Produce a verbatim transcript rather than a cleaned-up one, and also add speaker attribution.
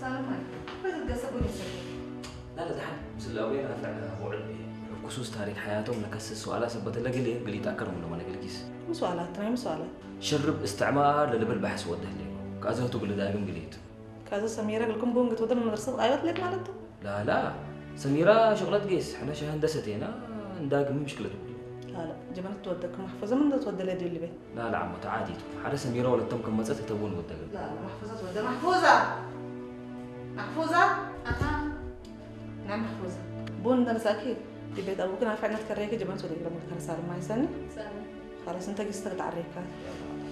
Speaker 1: سالمة بس تقصبوني سكت
Speaker 2: لا لا ده حد مثل أبوي أنا فعلا وعد به خصوص تاريخ حياتهم لكسس سؤالات سبت لك ليه قلي تأكرهم لما أنا قلقيس
Speaker 1: مو سؤالات ترى مو سؤالات
Speaker 2: شرب استعمار للبل بحث وده ليه كذا تقول لي دائما قليت
Speaker 1: كذا سميرة قلكم بونج تودا من المدرسة غايبت لك مالته
Speaker 2: لا لا سميرة شغلة قيس احنا شهر هندستين نداق من مشكلة
Speaker 1: لا لا جبنت تودك محفوظة من تودى لي اللي بيه
Speaker 2: لا لا عمو تعادي حدا سميرة ولا تم كم مزت تبون ودك
Speaker 1: لا لا محفوظة تودى محفوظة محفوظة
Speaker 3: أها
Speaker 1: نعم محفوظة بون ده مساكين دي بيت أبوك أنا فعلا تكريك جبنت تودى لما تكرر صار ما يسني
Speaker 3: سامي
Speaker 1: خلاص أنت قصتك تعريكات